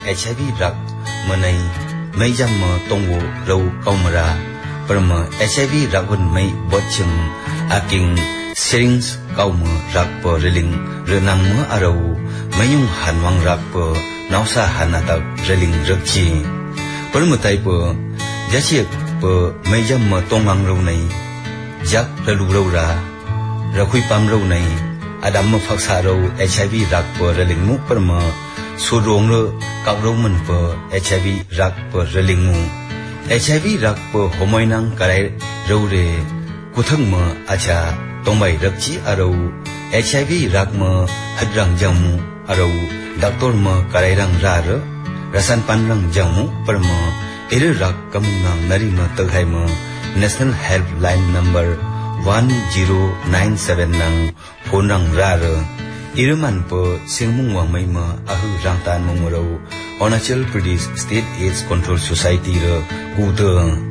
HIV รักเมื่อในไม่จำมาตรงวัวเราเกามาราประมา HIV รักวันไม่บดจึงอากิงเซิงส์เกามารักเปอร์เรลิงเรื่องนำมาอาเราไม่ยุ่งหันวังรักเปอร์นาวซาหันนาตักเรลิงรักจีประมาไตเปอร์ยัชเยกเปอร์ไม่จำมาตรงวังเราในจักระลูเราราเราคุยปั๊มเราในอาดัมมาฟักษาเรา HIV รักเปอร์เรลิงมุประมาสุดรงเราเกาเรามันเปอร์ HIV รักเปอร์เรลิงมุ HIV รักเปอร์หอมอยนังกระไรเราเรกุทั้งมาอาจารย์ต้องไปรักจีอาเรา HIV รักมาหัดรังจังมุอาเราดักตอร์มากระไรรังราระรัสันปันรังจังมุประมาเอเรรักกำนังนารีมาตะไคมา National Helpline Number 1097 นังโฟนรังราระอิรมันเปอเสียงมุ่งวังไม่มาอาหูรังตานมุงเรา Arunachal Pradesh State AIDS Control Society ระกูเตอ